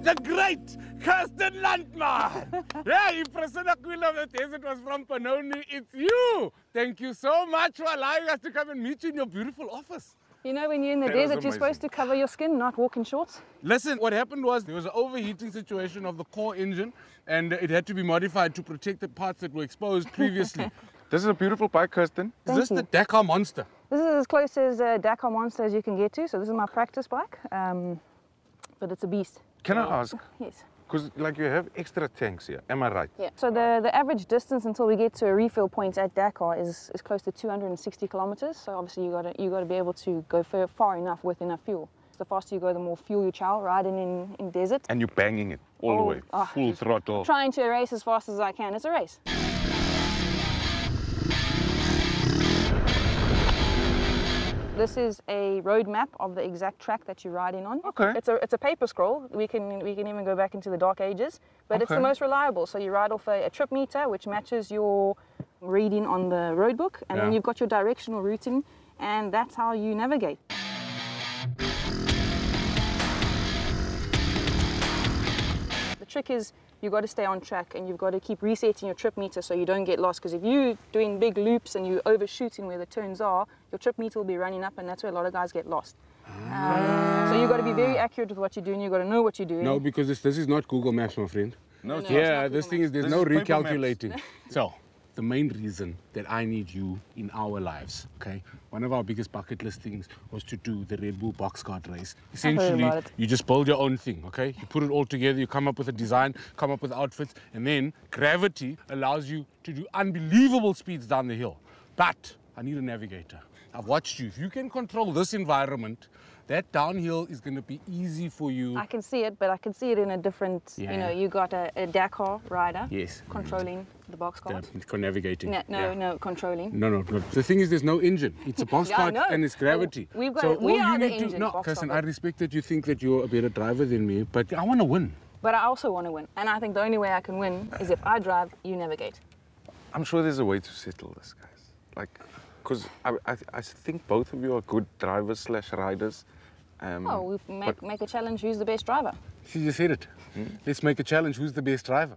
the great Kirsten Landman. Yeah, Priscilla Queen of the Desert was from Panoni. It's you. Thank you so much for allowing us to come and meet you in your beautiful office. You know, when you're in the desert, you're supposed to cover your skin, not walk in shorts. Listen, what happened was there was an overheating situation of the core engine and it had to be modified to protect the parts that were exposed previously. This is a beautiful bike, Kirsten. Is this the Dakar Monster? This is as close as a Dakar Monster as you can get to. So this is my practice bike, but it's a beast. Can I ask? Yes. Because like you have extra tanks here, am I right? Yeah. So the average distance until we get to a refill point at Dakar is close to 260 kilometers. So obviously you got to be able to go far enough with enough fuel. The faster you go, the more fuel you chow riding in desert. And you're banging it all the way, full throttle. Trying to race as fast as I can. It's a race. This is a road map of the exact track that you're riding on. Okay. It's a paper scroll. We can even go back into the dark ages, but it's the most reliable. So you ride off a trip meter, which matches your reading on the road book, and then you've got your directional routing, and that's how you navigate. The trick is you've got to stay on track and you've got to keep resetting your trip meter so you don't get lost, because if you're doing big loops and you're overshooting where the turns are, your trip meter will be running up, and that's where a lot of guys get lost. So you've got to be very accurate with what you're doing. You've got to know what you're doing. No, because this is not Google Maps, my friend. No, Yeah, this thing is, there's This no is paper recalculating. So, the main reason that I need you in our lives, okay? One of our biggest bucket list things was to do the Red Bull box cart race. Essentially, about it. you just build your own thing, okay? You put it all together, you come up with a design, come up with outfits, and then gravity allows you to do unbelievable speeds down the hill. But I need a navigator. I've watched you. If you can control this environment, that downhill is going to be easy for you. I can see it, but I can see it in a different, you know, you got a Dakar rider controlling the box cart. Navigating. No, controlling. No. The thing is, there's no engine. It's a box cart and it's gravity. We've got we are the engine. No, Kirsten, I respect that you think that you're a better driver than me, but I want to win. But I also want to win, and I think the only way I can win is if I drive, you navigate. I'm sure there's a way to settle this, guys. Like, because I think both of you are good drivers / riders. We make a challenge. Who's the best driver? She just said it. Let's make a challenge. Who's the best driver?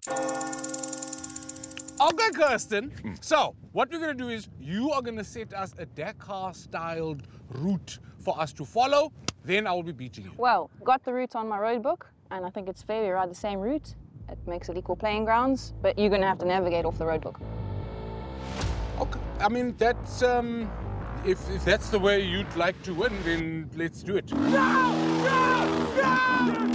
Okay, Kirsten. So, what we're going to do is you are going to set us a Dakar-styled route for us to follow. Then I will be beating you. Well, got the route on my road book, and I think it's fair we ride the same route. It makes it equal playing grounds, but you're going to have to navigate off the road book. Okay. I mean, that's if that's the way you'd like to win, then let's do it. No!